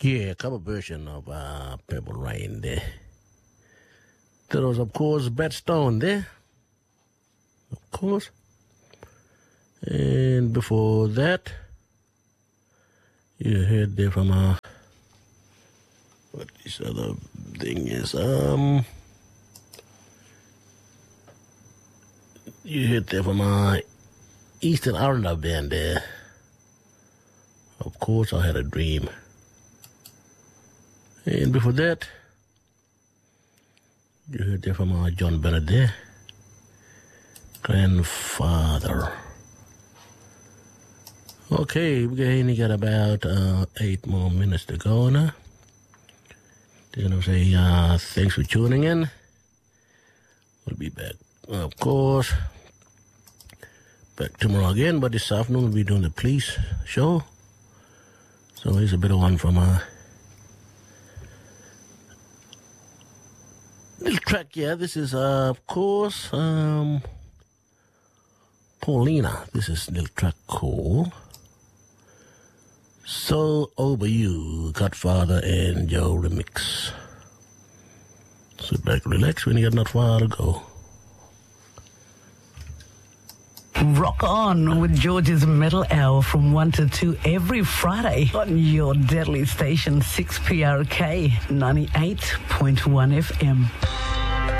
Yeah, a cover version of Purple Rain there. There was, of course, Brett Stone there. Of course. And before that, you heard there from what this other thing is, you heard there from Eastern Islander band there. Of course, I Had a Dream. And before that, you heard there from John Bennett there. Grandfather. Okay, we only got about 8 more minutes to go now. They're going to say thanks for tuning in. We'll be back, of course, back tomorrow again, but this afternoon we'll be doing the police show. So here's a bit of one from little track, yeah. This is, of course, Paulina. This is a little track called So Over You, Godfather and Joe remix. Sit back, relax when you got not far to go. Rock on with George's Metal Hour from 1 to 2 every Friday on your deadly station 6PRK 98.1 FM.